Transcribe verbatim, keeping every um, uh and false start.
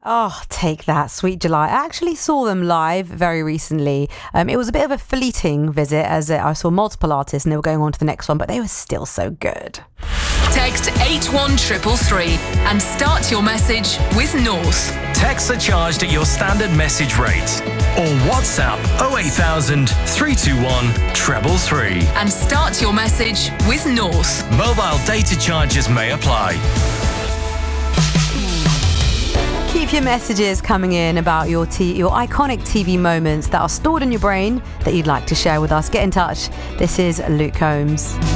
Oh, take that, Sweet July. I actually saw them live very recently. Um, it was a bit of a fleeting visit as I saw multiple artists and they were going on to the next one, but they were still so good. Text eight one three three three and start your message with North. Texts are charged at your standard message rate. Or WhatsApp oh eight thousand, three two one, three three three. And start your message with North. Mobile data charges may apply. Keep your messages coming in about your t- your iconic T V moments that are stored in your brain that you'd like to share with us. Get in touch. This is Luke Combs.